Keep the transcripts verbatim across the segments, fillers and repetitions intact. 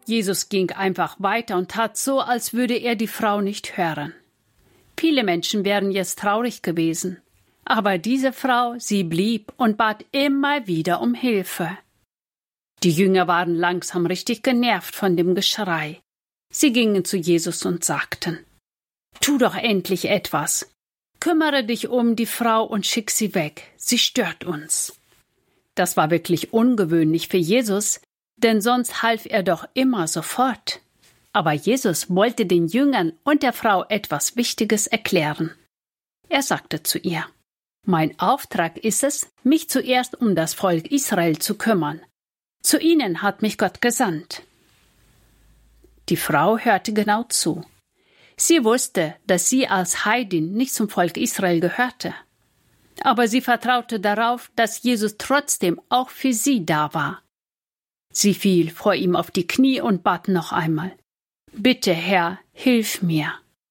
Jesus ging einfach weiter und tat so, als würde er die Frau nicht hören. Viele Menschen wären jetzt traurig gewesen. Aber diese Frau, sie blieb und bat immer wieder um Hilfe. Die Jünger waren langsam richtig genervt von dem Geschrei. Sie gingen zu Jesus und sagten: »Tu doch endlich etwas. Kümmere dich um die Frau und schick sie weg. Sie stört uns.« Das war wirklich ungewöhnlich für Jesus, denn sonst half er doch immer sofort. Aber Jesus wollte den Jüngern und der Frau etwas Wichtiges erklären. Er sagte zu ihr: »Mein Auftrag ist es, mich zuerst um das Volk Israel zu kümmern. Zu ihnen hat mich Gott gesandt.« Die Frau hörte genau zu. Sie wusste, dass sie als Heidin nicht zum Volk Israel gehörte. Aber sie vertraute darauf, dass Jesus trotzdem auch für sie da war. Sie fiel vor ihm auf die Knie und bat noch einmal: »Bitte, Herr, hilf mir.«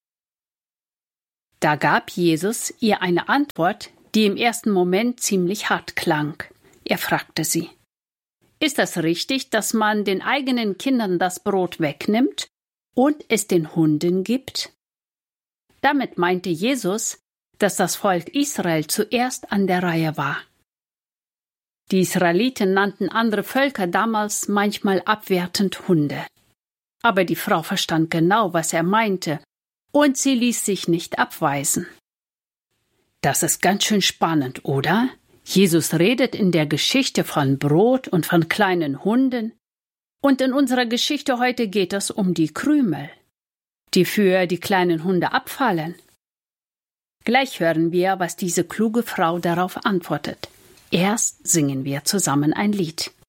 Da gab Jesus ihr eine Antwort, die im ersten Moment ziemlich hart klang. Er fragte sie: »Ist das richtig, dass man den eigenen Kindern das Brot wegnimmt und es den Hunden gibt?« Damit meinte Jesus, dass das Volk Israel zuerst an der Reihe war. Die Israeliten nannten andere Völker damals manchmal abwertend Hunde. Aber die Frau verstand genau, was er meinte, und sie ließ sich nicht abweisen. Das ist ganz schön spannend, oder? Jesus redet in der Geschichte von Brot und von kleinen Hunden, und in unserer Geschichte heute geht es um die Krümel, die für die kleinen Hunde abfallen. Gleich hören wir, was diese kluge Frau darauf antwortet. Erst singen wir zusammen ein Lied.